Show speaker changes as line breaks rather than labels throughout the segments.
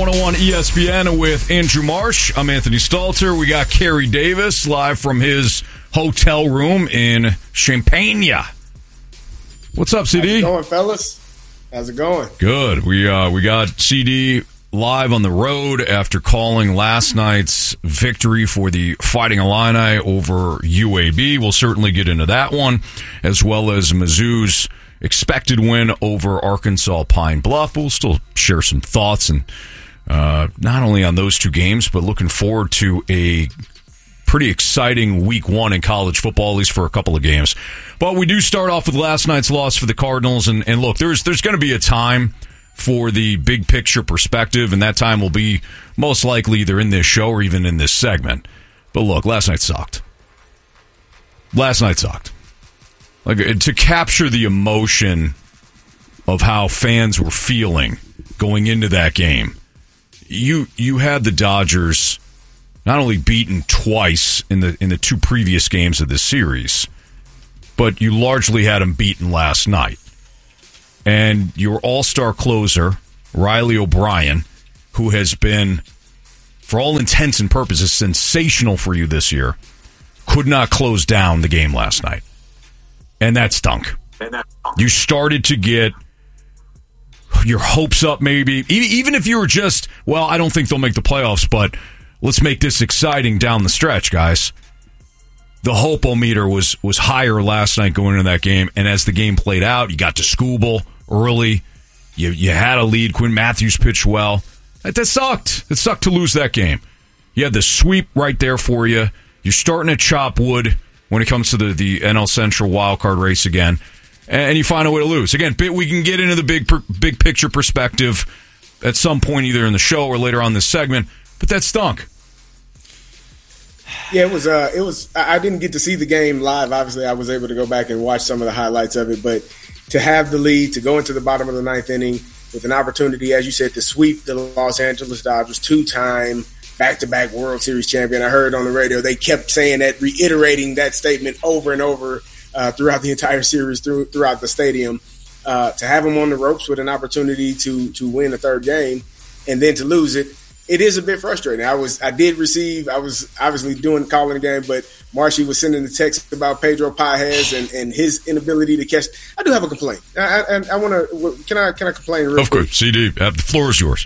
101 ESPN with Andrew Marsh. I'm Anthony Stalter. We got Kerry Davis live from his hotel room in Champaign. What's up, CD?
How's it going, fellas? How's it going?
Good. We got CD live on the road after calling last night's victory for the Fighting Illini over UAB. We'll certainly get into that one, as well as Mizzou's expected win over Arkansas Pine Bluff. We'll still share some thoughts, and not only on those two games, but looking forward to a pretty exciting week one in college football, at least for a couple of games. But we do start off with last night's loss for the Cardinals, and look, there's going to be a time for the big picture perspective, and that time will be most likely either in this show or even in this segment. But look, last night sucked. Like, to capture the emotion of how fans were feeling going into that game, you had the Dodgers not only beaten twice in the two previous games of this series, but you largely had them beaten last night. And your all-star closer, Riley O'Brien, who has been, for all intents and purposes, sensational for you this year, could not close down the game last night. And that stunk. You started to get your hopes up, maybe. Even if you were just, well, I don't think they'll make the playoffs, but let's make this exciting down the stretch, guys. The hope-o-meter was higher last night going into that game, and as the game played out, you got to Skubal early. You had a lead. Quinn Matthews pitched well. That sucked. It sucked to lose that game. You had the sweep right there for you. You're starting to chop wood when it comes to the NL Central wildcard race again, and you find a way to lose. Again, we can get into the big picture perspective at some point, either in the show or later on this segment, but that stunk.
Yeah, it was. I didn't get to see the game live. Obviously, I was able to go back and watch some of the highlights of it, but to have the lead, to go into the bottom of the ninth inning with an opportunity, as you said, to sweep the Los Angeles Dodgers, two-time back-to-back World Series champion. I heard on the radio they kept saying that, reiterating that statement over and over throughout the entire series, throughout the stadium. To have them on the ropes with an opportunity to win a third game and then to lose it, it is a bit frustrating. I was obviously calling the game, but Marshy was sending the text about Pedro Pages and his inability to catch. I do have a complaint. I want to. Can I complain real quick?
Of course, CD. The floor is yours.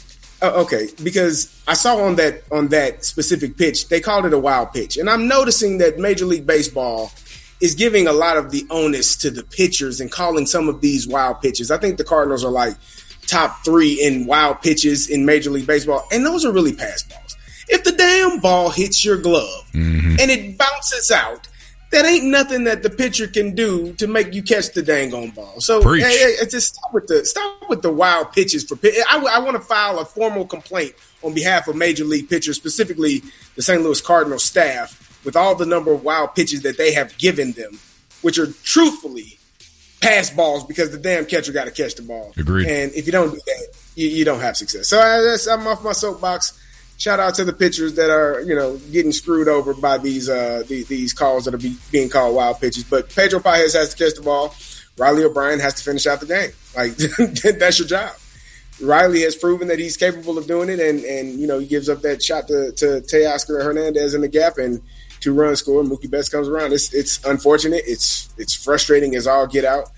Okay, because I saw on that specific pitch, they called it a wild pitch. And I'm noticing that Major League Baseball is giving a lot of the onus to the pitchers and calling some of these wild pitches. I think the Cardinals are like top 3 in wild pitches in Major League Baseball, and those are really pass balls. If the damn ball hits your glove and it bounces out, that ain't nothing that the pitcher can do to make you catch the dang on ball. So just stop with the wild pitches. I want to file a formal complaint on behalf of Major League pitchers, specifically the St. Louis Cardinals staff, with all the number of wild pitches that they have given them, which are truthfully pass balls because the damn catcher got to catch the ball.
Agreed.
And if you don't do that, you don't have success. So I'm off my soapbox. Shout out to the pitchers that are, getting screwed over by these calls that are being called wild pitches. But Pedro Pages has to catch the ball. Riley O'Brien has to finish out the game. Like, that's your job. Riley has proven that he's capable of doing it, and he gives up that shot to Teoscar Hernandez in the gap, and 2-run score. Mookie Betts comes around. It's unfortunate. It's frustrating as all get out.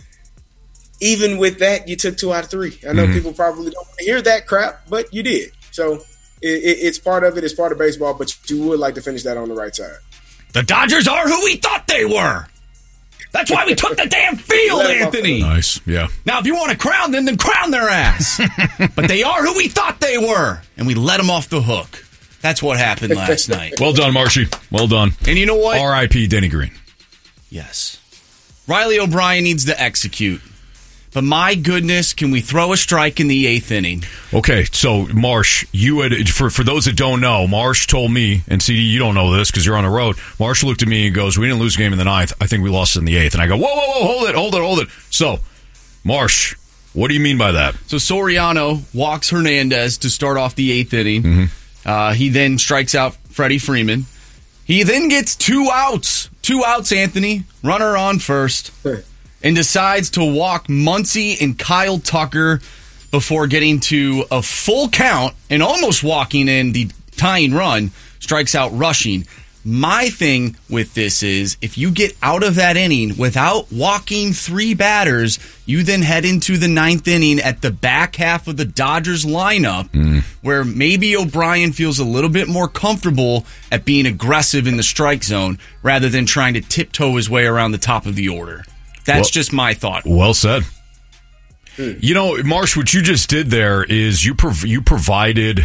Even with that, you took 2 out of 3. I know people probably don't want to hear that crap, but you did. So it's part of it. It's part of baseball, but you would like to finish that on the right side.
The Dodgers are who we thought they were. That's why we took the damn field, Anthony.
Nice, yeah.
Now, if you want to crown them, then crown their ass. But they are who we thought they were, and we let them off the hook. That's what happened last night.
Well done, Marshy. Well done.
And you know what?
R.I.P. Denny Green.
Yes. Riley O'Brien needs to execute. But my goodness, can we throw a strike in the 8th inning?
Okay, so Marsh, you had, for those that don't know, Marsh told me, and CD, you don't know this because you're on the road. Marsh looked at me and goes, "We didn't lose a game in the 9th. I think we lost in the 8th." And I go, whoa, hold it. So, Marsh, what do you mean by that?
So Soriano walks Hernandez to start off the 8th inning. He then strikes out Freddie Freeman. He then gets 2 outs. 2 outs, Anthony. Runner on first. And decides to walk Muncy and Kyle Tucker before getting to a full count and almost walking in the tying run, strikes out rushing. My thing with this is if you get out of that inning without walking 3 batters, you then head into the 9th inning at the back half of the Dodgers lineup where maybe O'Brien feels a little bit more comfortable at being aggressive in the strike zone rather than trying to tiptoe his way around the top of the order. That's just my thought.
Well said. You know, Marsh, what you just did there is you provided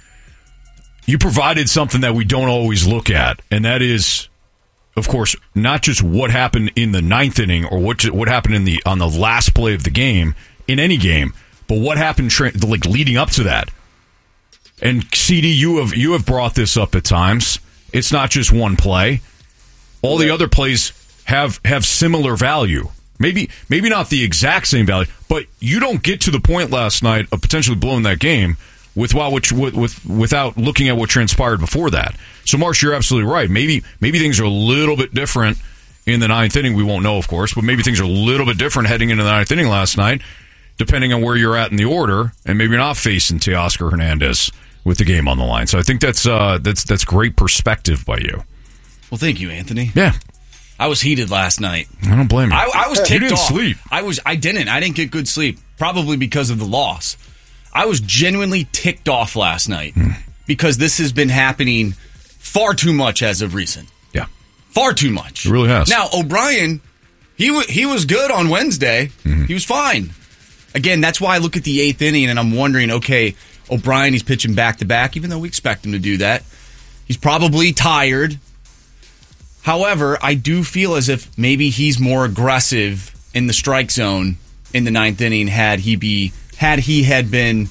something that we don't always look at, and that is, of course, not just what happened in the 9th inning or what happened on the last play of the game in any game, but what happened leading up to that. And CD, you have brought this up at times. It's not just one play. All the other plays have similar value. Maybe not the exact same value, but you don't get to the point last night of potentially blowing that game without looking at what transpired before that. So, Marsh, you're absolutely right. Maybe things are a little bit different in the 9th inning. We won't know, of course, but maybe things are a little bit different heading into the 9th inning last night, depending on where you're at in the order, and maybe you're not facing Teoscar Hernandez with the game on the line. So I think that's great perspective by you.
Well, thank you, Anthony.
Yeah.
I was heated last night.
I don't blame you.
I was ticked off.
You didn't sleep.
I didn't get good sleep, probably because of the loss. I was genuinely ticked off last night because this has been happening far too much as of recent.
Yeah.
Far too much.
It really has.
Now, O'Brien, he was good on Wednesday. He was fine. Again, that's why I look at the 8th inning and I'm wondering, okay, O'Brien, he's pitching back-to-back, even though we expect him to do that. He's probably tired. However, I do feel as if maybe he's more aggressive in the strike zone in the 9th inning had he been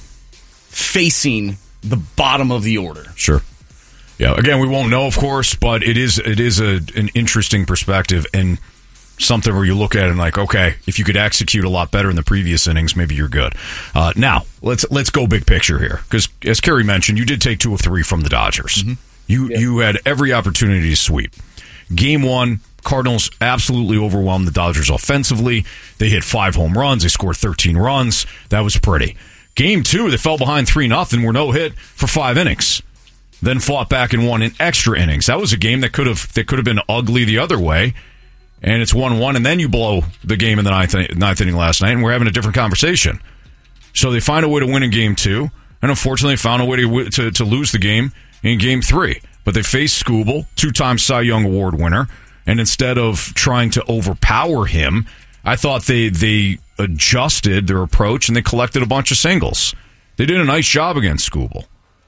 facing the bottom of the order.
Sure. Yeah. Again, we won't know, of course, but it is an interesting perspective and something where you look at it and like, okay, if you could execute a lot better in the previous innings, maybe you're good. Now, let's go big picture here because, as Kerry mentioned, you did take 2 of 3 from the Dodgers. You had every opportunity to sweep. Game 1, Cardinals absolutely overwhelmed the Dodgers offensively. They hit 5 home runs. They scored 13 runs. That was pretty. Game 2, they fell behind 3-0, were no hit for 5 innings. Then fought back and won in extra innings. That was a game that could have been ugly the other way. And it's 1-1, and then you blow the game in the ninth inning last night, and we're having a different conversation. So they find a way to win in Game 2, and unfortunately found a way to lose the game in Game 3. But they faced Skubal, 2-time Cy Young Award winner, and instead of trying to overpower him, I thought they adjusted their approach and they collected a bunch of singles. They did a nice job against Skubal.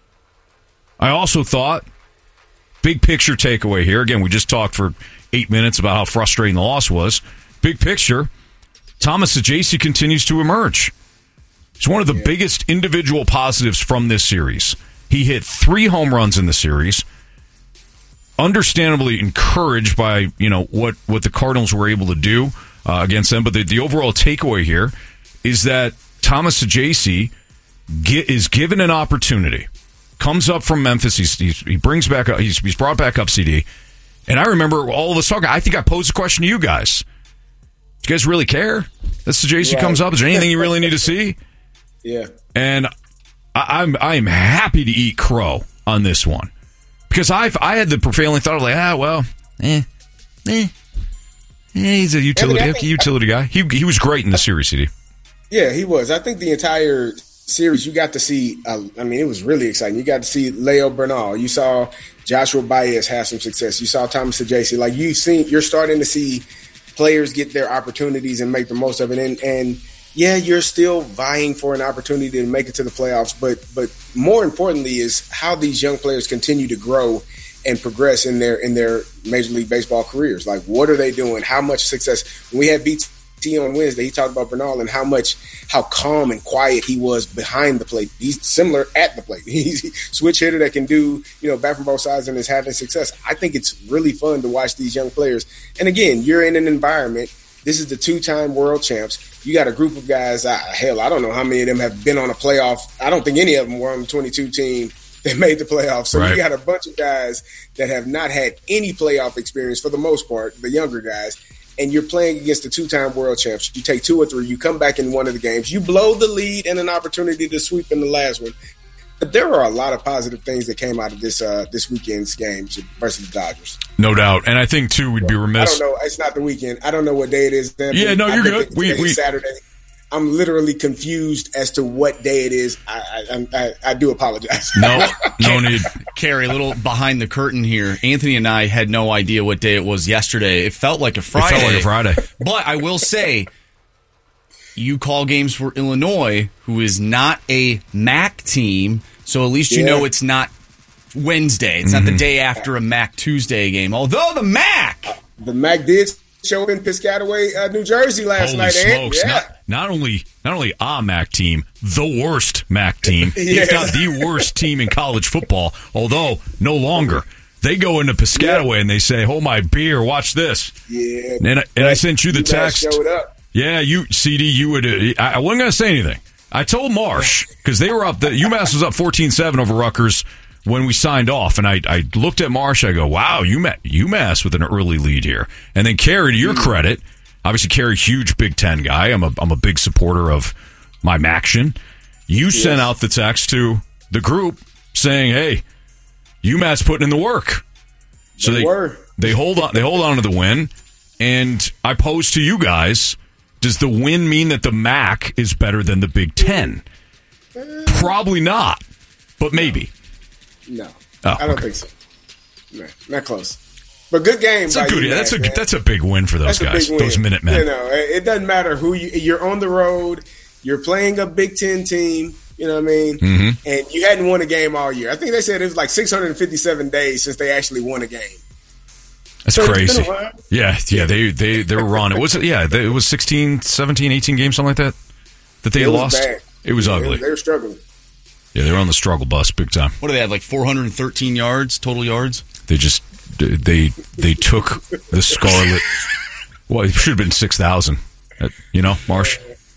I also thought, big picture takeaway here, again, we just talked for 8 minutes about how frustrating the loss was. Big picture, Thomas Saggese continues to emerge. It's one of the biggest individual positives from this series. He hit 3 home runs in the series. Understandably encouraged by what the Cardinals were able to do against them, but the overall takeaway here is that Thomas Saggese is given an opportunity. Comes up from Memphis, he brings back up, he's brought back up CD, and I remember all of us talking. I think I posed a question to you guys. Do you guys really care that Saggese comes up? Is there anything you really need to see?
Yeah, and
I am happy to eat crow on this one. Because I had the prevailing thought of he's a utility guy. He was great in the series, CD.
Yeah, he was. I think the entire series you got to see. It was really exciting. You got to see Leo Bernal. You saw Joshua Baez have some success. You saw Thomas Saggese. Like you're starting to see players get their opportunities and make the most of it. And yeah, you're still vying for an opportunity to make it to the playoffs, but more importantly is how these young players continue to grow and progress in their Major League Baseball careers. Like, what are they doing? How much success? When we had BT on Wednesday, he talked about Bernal and how calm and quiet he was behind the plate. He's similar at the plate. He's a switch hitter that can do, bat from both sides and is having success. I think it's really fun to watch these young players. And again, you're in an environment. This is the 2-time world champs. You got a group of guys, I don't know how many of them have been on a playoff. I don't think any of them were on the 22 team that made the playoffs. So You got a bunch of guys that have not had any playoff experience for the most part, the younger guys. and you're playing against the two-time world champs. You take 2 or 3, you come back in one of the games, you blow the lead and an opportunity to sweep in the last one. But there are a lot of positive things that came out of this weekend's game versus the Dodgers.
No doubt. And I think, too, we'd be remiss.
I don't know. It's not the weekend. I don't know what day it is.
Yeah, no, you're good.
It's Saturday. I'm literally confused as to what day it is. I do apologize.
No need.
Carrie, a little behind the curtain here. Anthony and I had no idea what day it was yesterday. It felt like a Friday. But I will say, you call games for Illinois, who is not a MAC team, so at least you know it's not Wednesday. It's not the day after a MAC Tuesday game. Although the MAC
did show up in Piscataway, New Jersey last night.
Holy smokes!
Yeah.
Not only a MAC team, the worst MAC team, if not the worst team in college football. Although no longer. They go into Piscataway and they say, "Hold my beer, watch this."
Yeah,
and I sent you the text.
Showed up.
Yeah, CD, you would. I wasn't going to say anything. I told Marsh because they were up. UMass was up 14-7 over Rutgers when we signed off, and I looked at Marsh. I go, "Wow, UMass with an early lead here." And then Carrie, to your credit, obviously Carrie, huge Big Ten guy. I'm a big supporter of my Maction. You sent out the text to the group saying, "Hey, UMass putting in the work." So they hold on to the win, and I posed to you guys. Does the win mean that the MAC is better than the Big Ten? Probably not, but maybe.
No, I don't think so. No, not close. But good game.
That's a big win for those guys. Those Minutemen.
You know, it doesn't matter who you're on the road. You're playing a Big Ten team. You know what I mean? Mm-hmm. And you hadn't won a game all year. I think they said it was like 657 days since they actually won a game.
That's crazy. Yeah, they were wrong. It was 16, 17, 18 games, something like that they lost.
Bad.
It was ugly.
They were struggling.
Yeah, they were on the struggle bus big time.
What do they have, like 413 yards, total yards?
They just, they took the Scarlet, well, it should have been 6,000. Marsh?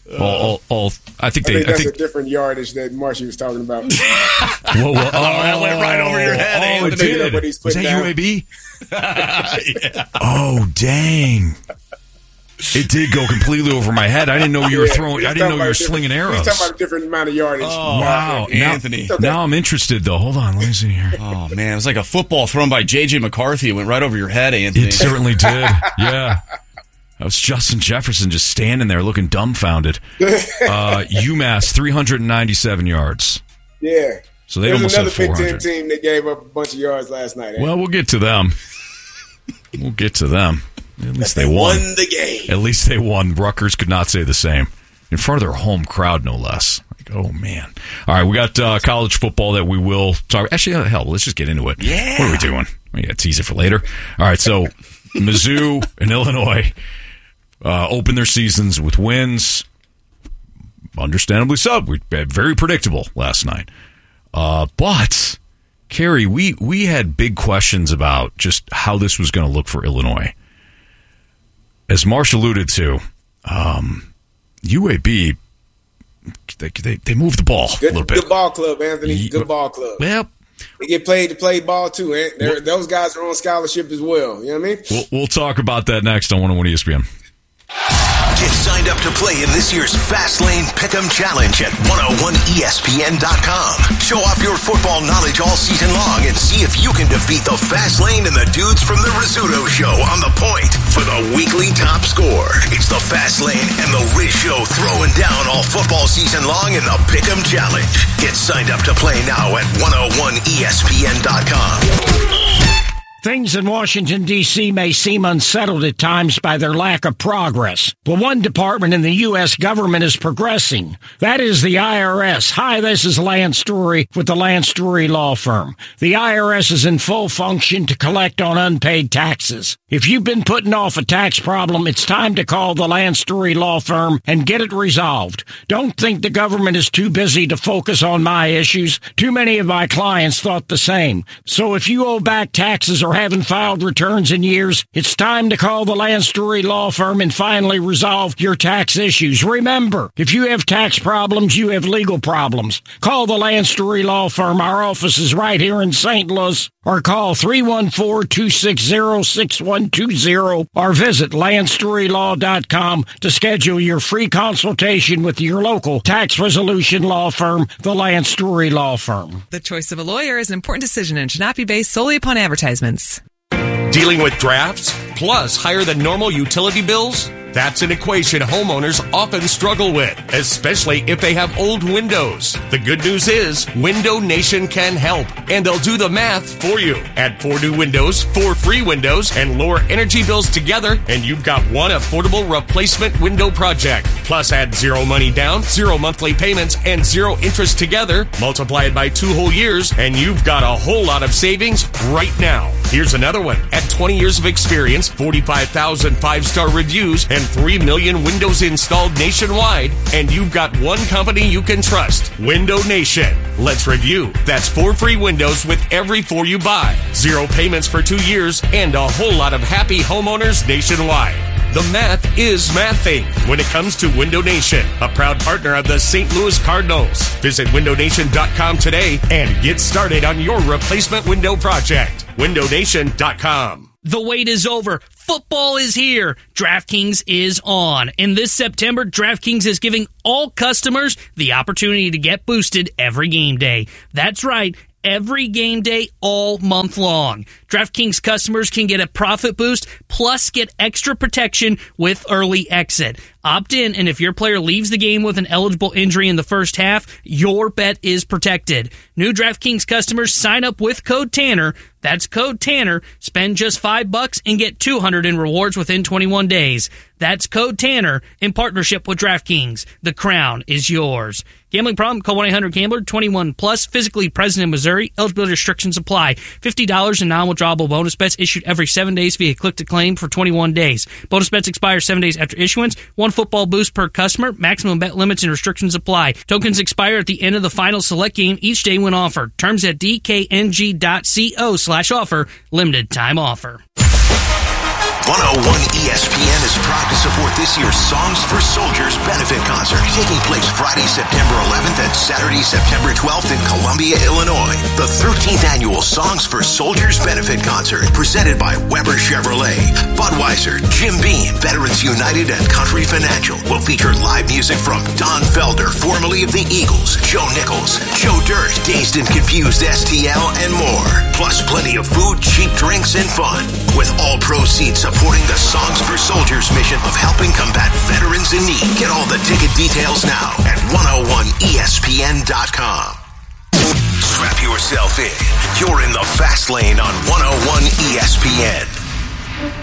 I think
that's a different yardage that Marshy was talking about.
Whoa. That went right over your head.
Oh, it did. Was that UAB? Yeah. Oh, dang. It did go completely over my head. I didn't know you were throwing. I didn't know you were slinging arrows.
He's talking about a different amount of yardage.
Oh, wow,
Anthony.
Now I'm interested, though. Hold on, let me see here.
Oh man, it was like a football thrown by J.J. McCarthy. It went right over your head, Anthony.
It certainly did. Yeah. That was Justin Jefferson just standing there looking dumbfounded. UMass 397 yards.
Yeah.
So they almost had 400.
Big Ten team that gave up a bunch of yards last night.
Well, we'll get to them. At least they won
the game.
At least they won. Rutgers could not say the same. In front of their home crowd, no less. Like, oh, man. All right, we got college football that we will talk. Actually, hell, let's just get into it.
Yeah.
What are we doing? We got to tease it for later. All right, so Mizzou and Illinois open their seasons with wins. Understandably so. We had very predictable last night. But, Carrie, we had big questions about just how this was going to look for Illinois. As Marsh alluded to, UAB, they move the ball a little bit.
Good ball club, Anthony. Good ball club.
Well,
they get paid to play ball, too. Those guys are on scholarship as well. You know what I mean?
We'll talk about that next on 101 ESPN.
Get signed up to play in this year's Fastlane Pick'em Challenge at 101ESPN.com. Show off your football knowledge all season long and see if you can defeat the Fastlane and the dudes from the Rizzuto Show on the point for the weekly top score. It's the Fastlane and the Riz Show throwing down all football season long in the Pick'em Challenge. Get signed up to play now at 101ESPN.com.
Things in Washington, D.C. may seem unsettled at times by their lack of progress. But one department in the U.S. government is progressing. That is the IRS. Hi, this is Lance Story with the Lance Story Law Firm. The IRS is in full function to collect on unpaid taxes. If you've been putting off a tax problem, it's time to call the Lance Story Law Firm and get it resolved. Don't think the government is too busy to focus on my issues. Too many of my clients thought the same. So if you owe back taxes or or haven't filed returns in years, it's time to call the Lance Drury Law Firm and finally resolve your tax issues. Remember, if you have tax problems, you have legal problems. Call the Lance Drury Law Firm. Our office is right here in St. Louis. Or call 314-260-6120 or visit LanceDruryLaw.com to schedule your free consultation with your local tax resolution law firm, the Lance Drury Law Firm.
The choice of a lawyer is an important decision and should not be based solely upon advertisements.
Dealing with drafts, plus higher than normal utility bills? That's an equation homeowners often struggle with, especially if they have old windows. The good news is Window Nation can help, and they'll do the math for you. Add 4 new windows, 4 free windows, and lower energy bills together, and you've got one affordable replacement window project. Plus add 0 money down, 0 monthly payments, and 0 interest together. Multiply it by 2 whole years, and you've got a whole lot of savings right now. Here's another one. At 20 years of experience, 45,000 5-star reviews, and 3 million windows installed nationwide, and you've got one company you can trust, Window Nation. Let's review. That's 4 free windows with every 4 you buy, 0 payments for 2 years, and a whole lot of happy homeowners nationwide. The math is mathing when it comes to Window Nation, a proud partner of the St. Louis Cardinals. Visit windownation.com today and get started on your replacement window project. windownation.com.
The wait is over. Football is here. DraftKings is on. And this September, DraftKings is giving all customers the opportunity to get boosted every game day. That's right. Every game day all month long. DraftKings customers can get a profit boost plus get extra protection with early exit. Opt in, and if your player leaves the game with an eligible injury in the first half, your bet is protected. New DraftKings customers sign up with code Tanner. That's code Tanner. Spend just $5 and get $200 in rewards within 21 days. That's code Tanner in partnership with DraftKings. The crown is yours. Gambling problem? Call 1-800-GAMBLER. 21 plus. Physically present in Missouri. Eligibility restrictions apply. $50 in non-withdrawable bonus bets issued every 7 days via click to claim for 21 days. Bonus bets expire 7 days after issuance. 1 football boost per customer. Maximum bet limits and restrictions apply. Tokens expire at the end of the final select game each day when offered. Terms at dkng.co/offer. Limited time offer.
101 ESPN is proud to support this year's Songs for Soldiers benefit concert, taking place Friday, September 11th and Saturday, September 12th in Columbia, Illinois. The 13th annual Songs for Soldiers benefit concert, presented by Weber Chevrolet, Budweiser, Jim Beam, Veterans United, and Country Financial, will feature live music from Don Felder, formerly of the Eagles, Joe Nichols, Joe Dirt, Dazed and Confused STL, and more. Plus plenty of food, cheap drinks, and fun, with all proceeds supporting the Songs for Soldiers mission of helping combat veterans in need. Get all the ticket details now at 101ESPN.com. Strap yourself in. You're in the fast lane on 101 ESPN.